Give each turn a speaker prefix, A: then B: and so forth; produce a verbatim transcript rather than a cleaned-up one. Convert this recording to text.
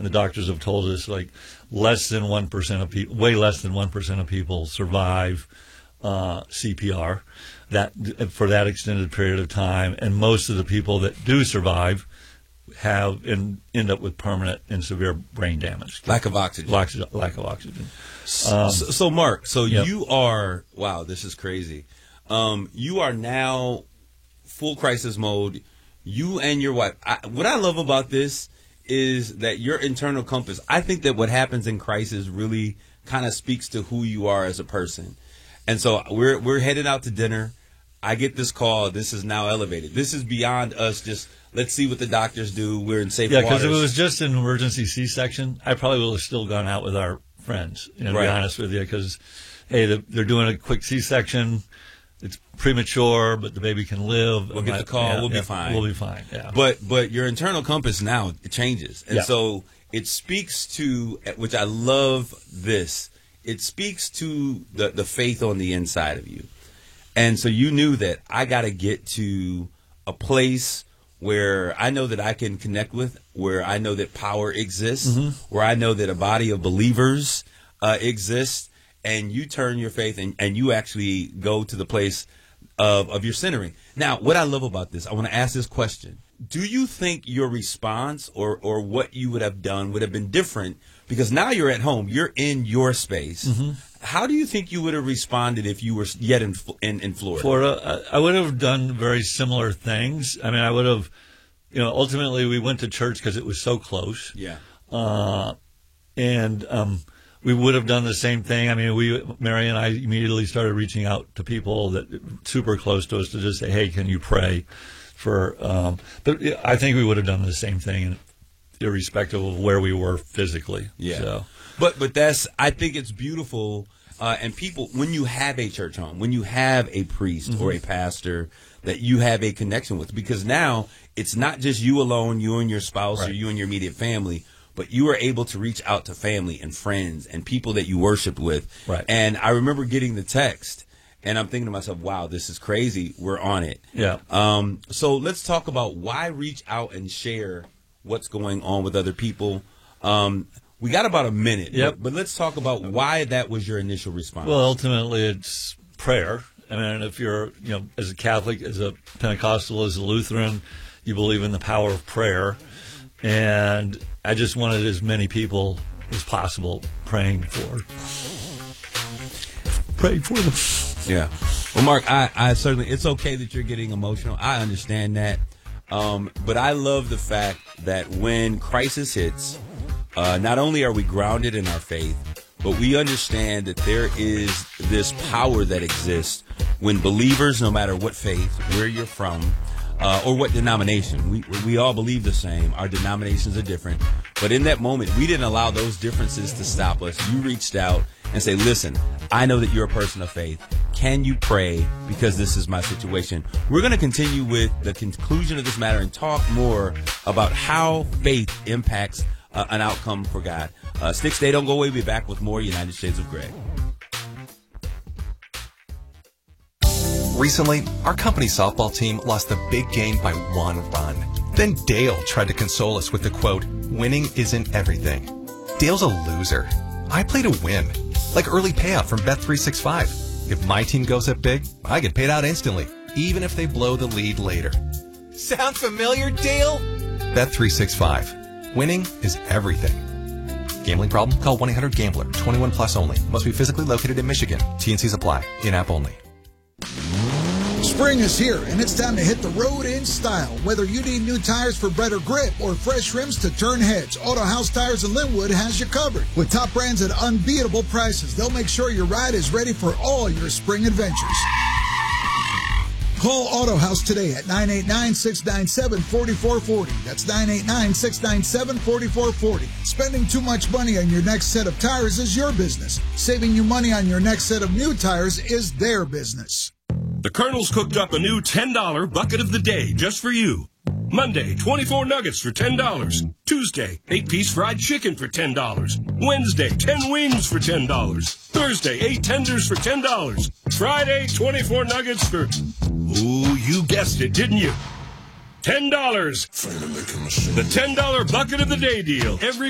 A: and the doctors have told us like less than one percent of people, way less than one percent of people survive uh, C P R that for that extended period of time, and most of the people that do survive have and end up with permanent and severe brain damage.
B: Lack of oxygen.
A: Lack, lack of oxygen.
B: Um, so, so, Mark, so
A: yep.
B: you are, wow, this is crazy. Um, you are now full crisis mode. You and your wife. I, what I love about this is that your internal compass, I think that what happens in crisis really kind of speaks to who you are as a person. And so we're we're headed out to dinner. I get this call. This is now elevated. This is beyond us just, let's see what the doctors do. We're in safe
A: yeah,
B: waters.
A: Yeah, because if it was just an emergency C-section, I probably would have still gone out with our friends, you know, to
B: right.
A: be honest with you, because, hey, the, they're doing a quick C-section. It's premature, but the baby can live.
B: We'll get the call.
A: Yeah,
B: we'll
A: yeah,
B: be fine.
A: We'll be fine, yeah.
B: But, but your internal compass now, it changes. And
A: yeah.
B: so it speaks to, which I love this, it speaks to the, the faith on the inside of you. And so you knew that I got to get to a place where I know that I can connect with, where I know that power exists, mm-hmm. where I know that a body of believers uh, exists, and you turn your faith and, and you actually go to the place of, of your centering. Now, what I love about this, I want to ask this question. Do you think your response or, or what you would have done would have been different? Because now you're at home, you're in your space. Mm-hmm. How do you think you would have responded if you were yet in in, in Florida?
A: Florida, I would have done very similar things. I mean, I would have, you know, ultimately we went to church because it was so close.
B: Yeah.
A: Uh, and um, we would have done the same thing. I mean, we, Mary and I immediately started reaching out to people that super close to us to just say, hey, can you pray for, um, but I think we would have done the same thing irrespective of where we were physically.
B: Yeah.
A: So.
B: But but that's, I think it's beautiful. Uh, and people, when you have a church home, when you have a priest mm-hmm. or a pastor that you have a connection with, because now it's not just you alone, you and your spouse
A: right.
B: or you and your immediate family, but you are able to reach out to family and friends and people that you worshiped with.
A: Right.
B: And I remember getting the text and I'm thinking to myself, wow, this is crazy. We're on it.
A: Yeah.
B: Um, so let's talk about why reach out and share what's going on with other people. Um, we got about a minute,
A: yep.
B: but, but let's talk about why that was your initial response.
A: Well, ultimately, it's prayer. I mean, if you're, you know, as a Catholic, as a Pentecostal, as a Lutheran, you believe in the power of prayer. And I just wanted as many people as possible praying for, pray for them.
B: Yeah. Well, Mark, I, I certainly, it's okay that you're getting emotional. I understand that. Um, but I love the fact that when crisis hits, uh, not only are we grounded in our faith, but we understand that there is this power that exists when believers, no matter what faith, where you're from, uh, or what denomination, we we all believe the same. Our denominations are different. But in that moment, we didn't allow those differences to stop us. You reached out and say, listen, I know that you're a person of faith. Can you pray? Because this is my situation. We're going to continue with the conclusion of this matter and talk more about how faith impacts uh, an outcome for God. Uh, stick, stay, don't go away. We'll be back with more United Shades of Greg.
C: Recently, our company softball team lost the big game by one run. Then Dale tried to console us with the quote, winning isn't everything. Dale's a loser. I play to win. Like early payout from Bet three sixty-five. If my team goes up big, I get paid out instantly, even if they blow the lead later. Sound familiar, Dale? Bet three sixty-five. Winning is everything. Gambling problem? Call one eight hundred gambler. twenty-one plus only. Must be physically located in Michigan. T and Cs apply. In-app only.
D: Spring is here, and it's time to hit the road in style. Whether you need new tires for better grip or fresh rims to turn heads, Auto House Tires in Linwood has you covered. With top brands at unbeatable prices, they'll make sure your ride is ready for all your spring adventures. Call Auto House today at nine eight nine, six nine seven, four four four zero. That's nine eight nine, six nine seven, four four four zero. Spending too much money on your next set of tires is your business. Saving you money on your next set of new tires is their business.
E: The Colonel's cooked up a new ten dollar bucket of the day just for you. Monday, twenty-four nuggets for ten dollars. Tuesday, eight piece fried chicken for ten dollars. Wednesday, ten wings for ten dollars. Thursday, eight tenders for ten dollars. Friday, twenty-four nuggets for... Ooh, you guessed it, didn't you? ten dollars. The ten dollar bucket of the day deal. Every